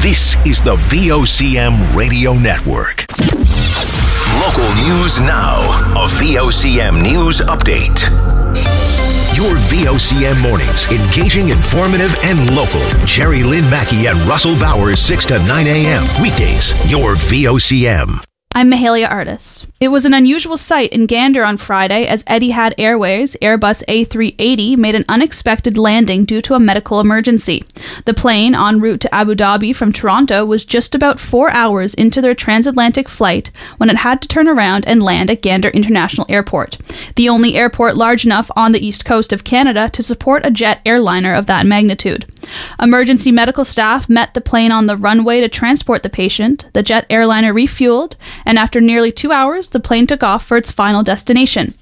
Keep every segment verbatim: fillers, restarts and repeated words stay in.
This is the V O C M Radio Network. Local news now. A V O C M News Update. Your V O C M mornings, engaging, informative, and local. Jerry Lynn Mackey and Russell Bowers, six to nine a.m. Weekdays, your V O C M. I'm Mahalia Artis. It was an unusual sight in Gander on Friday as Etihad Airways Airbus A three eighty made an unexpected landing due to a medical emergency. The plane, en route to Abu Dhabi from Toronto, was just about four hours into their transatlantic flight when it had to turn around and land at Gander International Airport, the only airport large enough on the east coast of Canada to support a jet airliner of that magnitude. Emergency medical staff met the plane on the runway to transport the patient. The jet airliner refueled, and after nearly two hours, the plane took off for its final destination.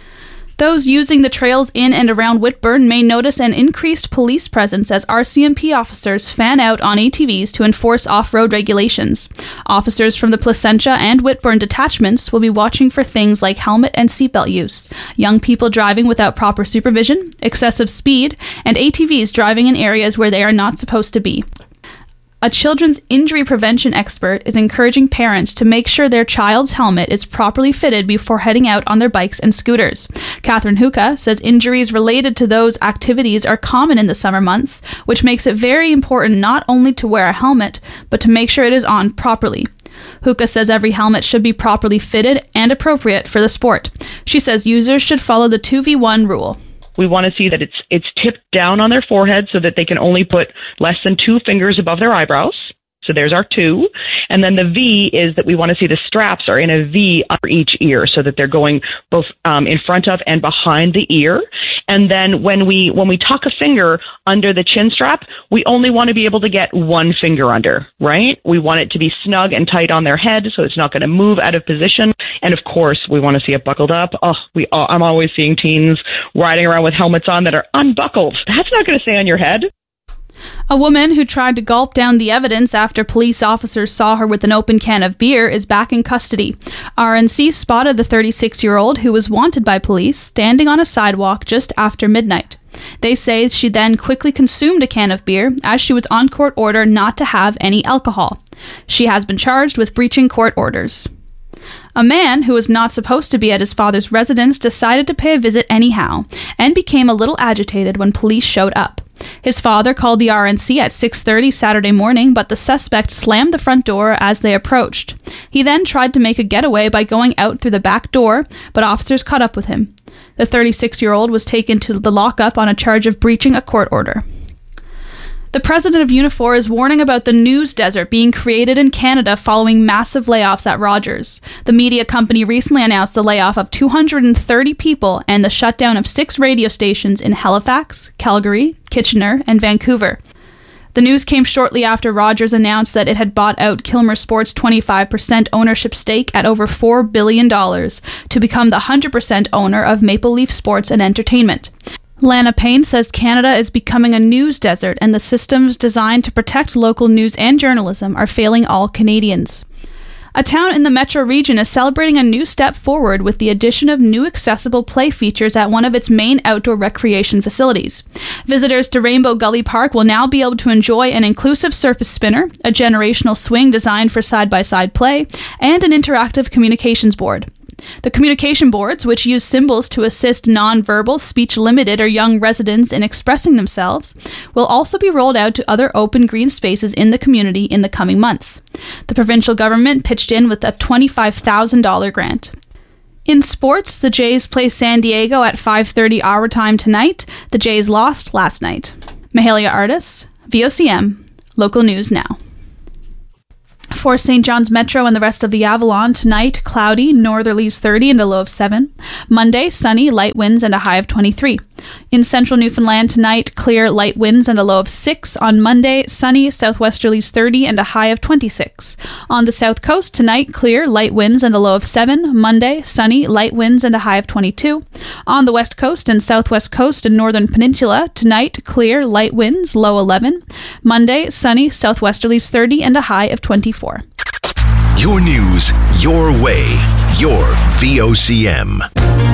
Those using the trails in and around Whitburn may notice an increased police presence as R C M P officers fan out on A T Vs to enforce off-road regulations. Officers from the Placentia and Whitburn detachments will be watching for things like helmet and seatbelt use, young people driving without proper supervision, excessive speed, and A T Vs driving in areas where they are not supposed to be. A children's injury prevention expert is encouraging parents to make sure their child's helmet is properly fitted before heading out on their bikes and scooters. Catherine Huka says injuries related to those activities are common in the summer months, which makes it very important not only to wear a helmet, but to make sure it is on properly. Huka says every helmet should be properly fitted and appropriate for the sport. She says users should follow the two v one rule. We want to see that it's it's tipped down on their forehead so that they can only put less than two fingers above their eyebrows. So there's our two. And then the V is that we want to see the straps are in a V under each ear so that they're going both um, in front of and behind the ear. And then when we when we tuck a finger under the chin strap, we only want to be able to get one finger under, right? We want it to be snug and tight on their head so it's not going to move out of position. And of course, we want to see it buckled up. Oh, we uh, I'm always seeing teens riding around with helmets on that are unbuckled. That's not going to stay on your head. A woman who tried to gulp down the evidence after police officers saw her with an open can of beer is back in custody. R N C spotted the thirty-six-year-old who was wanted by police standing on a sidewalk just after midnight. They say she then quickly consumed a can of beer as she was on court order not to have any alcohol. She has been charged with breaching court orders. A man who was not supposed to be at his father's residence decided to pay a visit anyhow and became a little agitated when police showed up. His father called the R N C at six thirty Saturday morning, but the suspect slammed the front door as they approached. He then tried to make a getaway by going out through the back door, but officers caught up with him. The thirty-six-year-old was taken to the lockup on a charge of breaching a court order. The president of Unifor is warning about the news desert being created in Canada following massive layoffs at Rogers. The media company recently announced the layoff of two hundred thirty people and the shutdown of six radio stations in Halifax, Calgary, Kitchener, and Vancouver. The news came shortly after Rogers announced that it had bought out Kilmer Sports' twenty-five percent ownership stake at over four billion dollars to become the one hundred percent owner of Maple Leaf Sports and Entertainment. Lana Payne says Canada is becoming a news desert and the systems designed to protect local news and journalism are failing all Canadians. A town in the metro region is celebrating a new step forward with the addition of new accessible play features at one of its main outdoor recreation facilities. Visitors to Rainbow Gully Park will now be able to enjoy an inclusive surface spinner, a generational swing designed for side-by-side play, and an interactive communications board. The communication boards, which use symbols to assist non-verbal, speech-limited, or young residents in expressing themselves, will also be rolled out to other open green spaces in the community in the coming months. The provincial government pitched in with a twenty-five thousand dollars grant. In sports, the Jays play San Diego at five thirty our time tonight. The Jays lost last night. Mahalia Artis, V O C M, local news now. For Saint John's Metro and the rest of the Avalon, tonight, cloudy, northerlies thirty and a low of seven. Monday, sunny, light winds and a high of twenty-three. In central Newfoundland tonight, clear, light winds and a low of six. On Monday, sunny, southwesterlies thirty and a high of twenty-six. On the south coast tonight, clear, light winds and a low of seven. Monday, sunny, light winds and a high of twenty-two. On the west coast and southwest coast and northern peninsula, tonight, clear, light winds, low eleven. Monday, sunny, southwesterlies thirty and a high of twenty-four. Your news, your way, your V O C M.